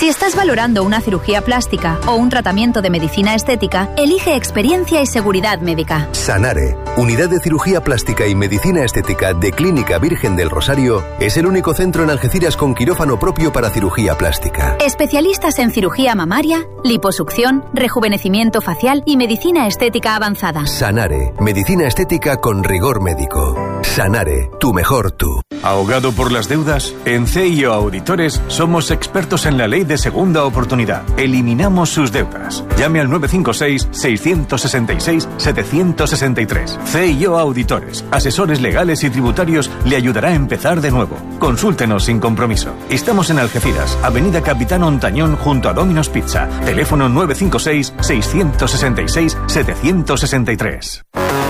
Si estás valorando una cirugía plástica o un tratamiento de medicina estética, elige experiencia y seguridad médica. Sanare, Unidad de Cirugía Plástica y Medicina Estética de Clínica Virgen del Rosario, es el único centro en Algeciras con quirófano propio para cirugía plástica. Especialistas en cirugía mamaria, liposucción, rejuvenecimiento facial y medicina estética avanzada. Sanare, medicina estética con rigor médico. Sanare, tu mejor tú. ¿Ahogado por las deudas? En CIO Auditores somos expertos en la ley de segunda oportunidad. Eliminamos sus deudas. Llame al 956-666-763. CIO Auditores, asesores legales y tributarios, le ayudará a empezar de nuevo. Consúltenos sin compromiso. Estamos en Algeciras, Avenida Capitán Ontañón junto a Domino's Pizza. Teléfono 956-666-763.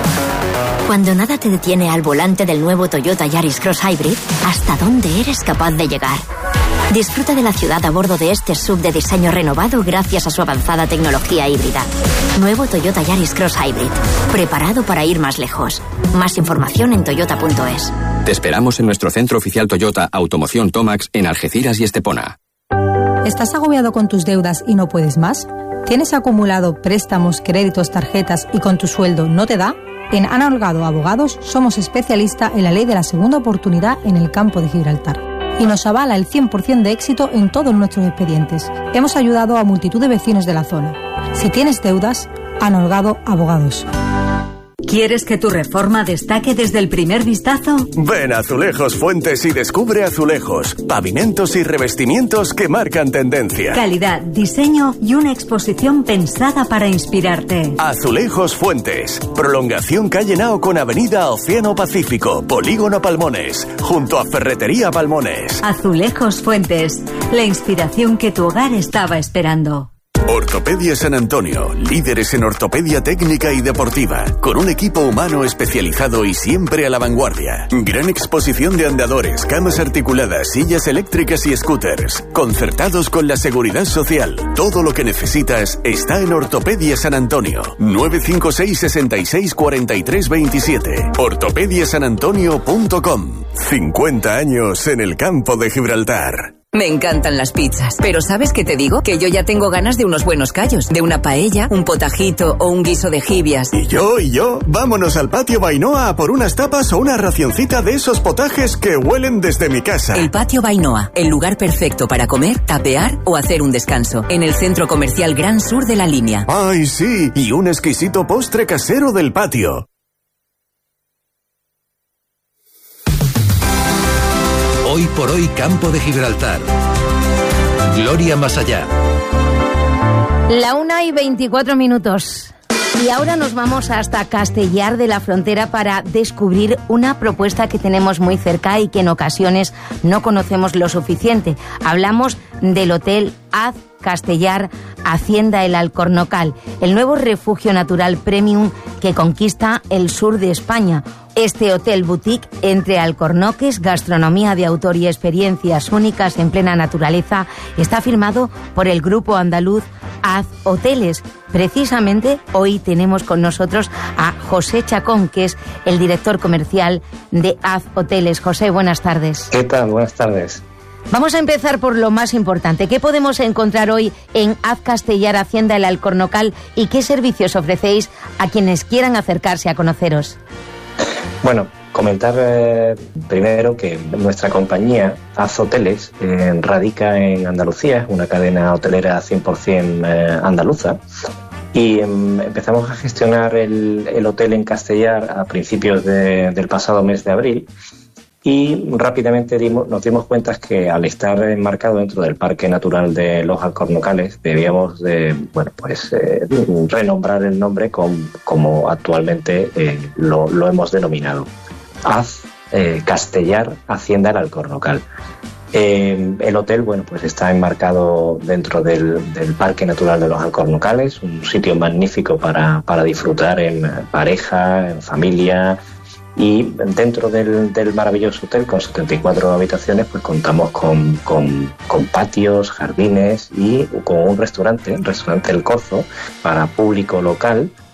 Cuando nada te detiene al volante del nuevo Toyota Yaris Cross Hybrid, ¿hasta dónde eres capaz de llegar? Disfruta de la ciudad a bordo de este SUV de diseño renovado gracias a su avanzada tecnología híbrida. Nuevo Toyota Yaris Cross Hybrid, preparado para ir más lejos. Más información en toyota.es. Te esperamos en nuestro centro oficial Toyota Automoción Tomax en Algeciras y Estepona. ¿Estás agobiado con tus deudas y no puedes más? ¿Tienes acumulado préstamos, créditos, tarjetas y con tu sueldo no te da? En Ana Holgado Abogados somos especialistas en la ley de la segunda oportunidad en el campo de Gibraltar y nos avala el 100% de éxito en todos nuestros expedientes. Hemos ayudado a multitud de vecinos de la zona. Si tienes deudas, Ana Holgado Abogados. ¿Quieres que tu reforma destaque desde el primer vistazo? Ven a Azulejos Fuentes y descubre azulejos, pavimentos y revestimientos que marcan tendencia. Calidad, diseño y una exposición pensada para inspirarte. Azulejos Fuentes. Prolongación calle Nao con avenida Océano Pacífico, Polígono Palmones, junto a Ferretería Palmones. Azulejos Fuentes. La inspiración que tu hogar estaba esperando. Ortopedia San Antonio, líderes en ortopedia técnica y deportiva, con un equipo humano especializado y siempre a la vanguardia. Gran exposición de andadores, camas articuladas, sillas eléctricas y scooters, concertados con la seguridad social. Todo lo que necesitas está en Ortopedia San Antonio. 956 66 43 27. ortopediasanantonio.com. 50 años en el campo de Gibraltar. Me encantan las pizzas, pero ¿sabes qué te digo? Que yo ya tengo ganas de unos buenos callos, de una paella, un potajito o un guiso de jibias. ¿Y yo? Vámonos al Patio Bainoa a por unas tapas o una racioncita de esos potajes que huelen desde mi casa. El Patio Bainoa, el lugar perfecto para comer, tapear o hacer un descanso, en el centro comercial Gran Sur de la Línea. ¡Ay, sí! Y un exquisito postre casero del patio. Hoy por hoy, Campo de Gibraltar. Gloria más allá. 1:24. Y ahora nos vamos hasta Castellar de la Frontera para descubrir una propuesta que tenemos muy cerca y que en ocasiones no conocemos lo suficiente. Hablamos del Hotel Az Castellar Hacienda El Alcornocal, el nuevo refugio natural premium que conquista el sur de España. Este hotel boutique entre alcornoques, gastronomía de autor y experiencias únicas en plena naturaleza está firmado por el grupo andaluz Az Hoteles. Precisamente hoy tenemos con nosotros a José Chacón, que es el director comercial de Az Hoteles. José, buenas tardes. ¿Qué tal? Buenas tardes. Vamos a empezar por lo más importante. ¿Qué podemos encontrar hoy en Az Castellar Hacienda El Alcornocal y qué servicios ofrecéis a quienes quieran acercarse a conoceros? Bueno, comentar primero que nuestra compañía, Az Hoteles, radica en Andalucía, es una cadena hotelera 100% andaluza, y empezamos a gestionar el hotel en Castellar a principios del pasado mes de abril, y rápidamente nos dimos cuenta que al estar enmarcado dentro del Parque Natural de los Alcornocales debíamos renombrar el nombre como actualmente lo hemos denominado. Az Castellar Hacienda El Alcornocal. El hotel está enmarcado dentro del Parque Natural de los Alcornocales, un sitio magnífico para disfrutar en pareja, en familia. Y dentro del maravilloso hotel, con 74 habitaciones, pues contamos con patios, jardines y con un restaurante El Corzo, para público local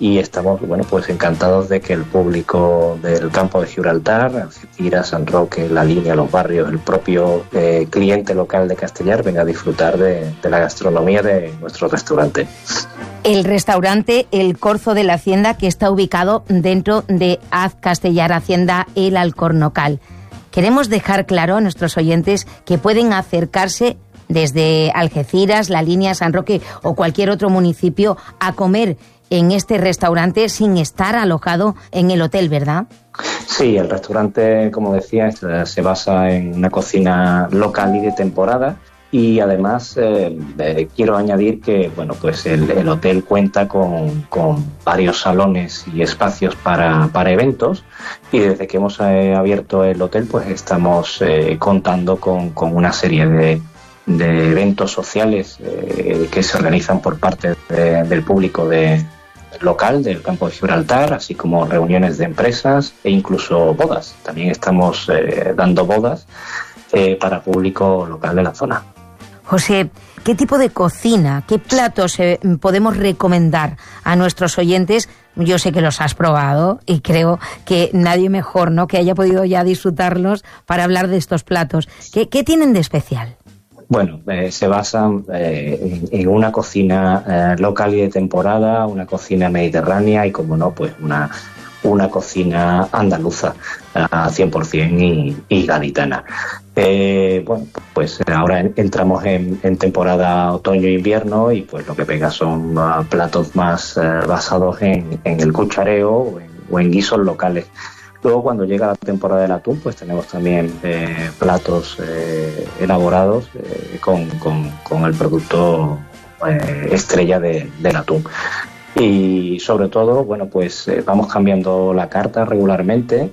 y estamos, bueno, pues encantados de que el público del campo de Gibraltar, Algeciras, San Roque, La Línea, Los Barrios, el propio cliente local de Castellar venga a disfrutar de la gastronomía de nuestro restaurante. El restaurante El Corzo de la Hacienda, que está ubicado dentro de Az Castellar Hacienda El Alcornocal. Queremos dejar claro a nuestros oyentes que pueden acercarse desde Algeciras, La Línea, San Roque o cualquier otro municipio a comer en este restaurante sin estar alojado en el hotel, ¿verdad? Sí, el restaurante, como decía, se basa en una cocina local y de temporada. Y además quiero añadir que bueno, pues el hotel cuenta con varios salones y espacios para eventos, y desde que hemos abierto el hotel pues estamos contando con una serie de eventos sociales que se organizan por parte del público local del campo de Gibraltar, así como reuniones de empresas e incluso bodas. También estamos dando bodas para público local de la zona. José, ¿qué tipo de cocina, qué platos podemos recomendar a nuestros oyentes? Yo sé que los has probado y creo que nadie mejor, ¿no?, que haya podido ya disfrutarlos para hablar de estos platos. ¿Qué tienen de especial? Bueno, se basan en una cocina local y de temporada, una cocina mediterránea y, como no, pues una cocina andaluza a 100% y gaditana. Bueno, pues ahora entramos en temporada otoño-invierno y pues lo que pega son platos más basados en el cuchareo o en guisos locales. Luego, cuando llega la temporada del atún, pues tenemos también platos elaborados con el producto estrella del atún. Y sobre todo, bueno, pues vamos cambiando la carta regularmente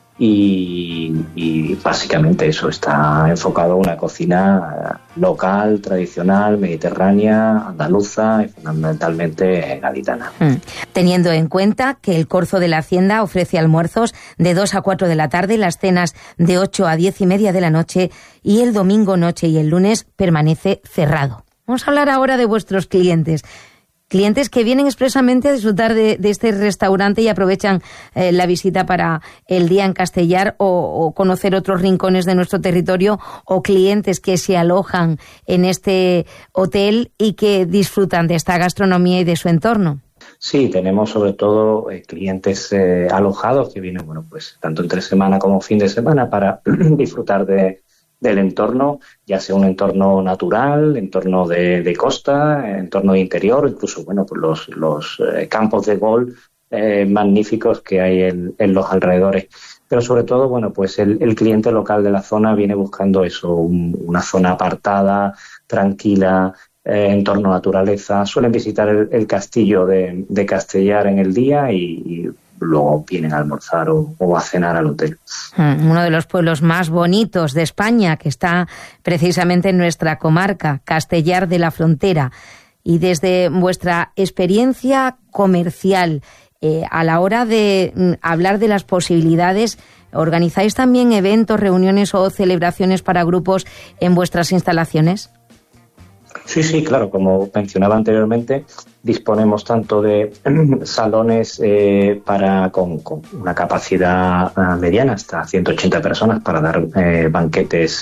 y básicamente eso, está enfocado a una cocina local, tradicional, mediterránea, andaluza y fundamentalmente gaditana. Teniendo en cuenta que el Corzo de la Hacienda ofrece almuerzos de 2 a 4 de la tarde, las cenas de 8 a 10 y media de la noche y el domingo noche y el lunes permanece cerrado. Vamos a hablar ahora de vuestros clientes. Clientes que vienen expresamente a disfrutar de este restaurante y aprovechan la visita para el día en Castellar o conocer otros rincones de nuestro territorio, o clientes que se alojan en este hotel y que disfrutan de esta gastronomía y de su entorno. Sí, tenemos sobre todo clientes alojados que vienen, bueno, pues tanto entre semana como fin de semana para disfrutar del entorno, ya sea un entorno natural, entorno de costa, entorno de interior, incluso, bueno, pues los campos de golf magníficos que hay en los alrededores. Pero sobre todo, bueno, pues el cliente local de la zona viene buscando eso, una zona apartada, tranquila, entorno naturaleza. Suelen visitar el castillo de Castellar en el día y luego vienen a almorzar o a cenar al hotel. Uno de los pueblos más bonitos de España, que está precisamente en nuestra comarca, Castellar de la Frontera. Y desde vuestra experiencia comercial, a la hora de hablar de las posibilidades, ¿organizáis también eventos, reuniones o celebraciones para grupos en vuestras instalaciones? Sí, claro, como mencionaba anteriormente, disponemos tanto de salones con una capacidad mediana, hasta 180 personas, para dar banquetes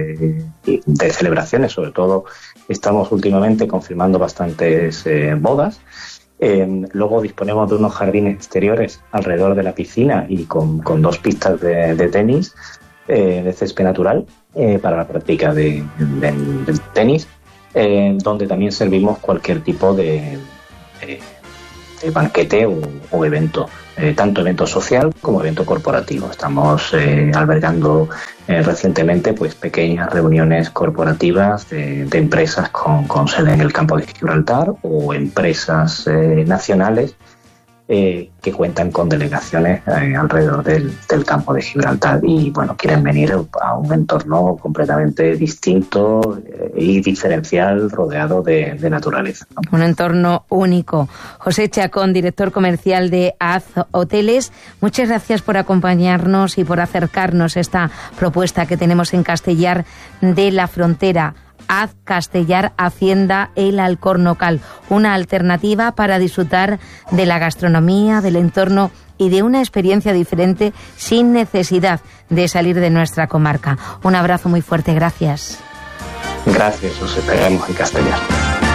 de celebraciones. Sobre todo estamos últimamente confirmando bastantes bodas. Luego disponemos de unos jardines exteriores alrededor de la piscina y con 2 pistas de tenis, de césped natural, para la práctica del tenis. Donde también servimos cualquier tipo de banquete o evento, tanto evento social como evento corporativo. Estamos albergando recientemente pues pequeñas reuniones corporativas de empresas con sede en el campo de Gibraltar o empresas nacionales que cuentan con delegaciones alrededor del campo de Gibraltar y, bueno, quieren venir a un entorno completamente distinto y diferencial, rodeado de naturaleza, ¿no? Un entorno único. José Chacón, director comercial de Az Hoteles, muchas gracias por acompañarnos y por acercarnos esta propuesta que tenemos en Castellar de la Frontera. Haz Castellar Hacienda El Alcornocal, una alternativa para disfrutar de la gastronomía, del entorno y de una experiencia diferente sin necesidad de salir de nuestra comarca. Un abrazo muy fuerte, gracias. Gracias, os esperamos en Castellar.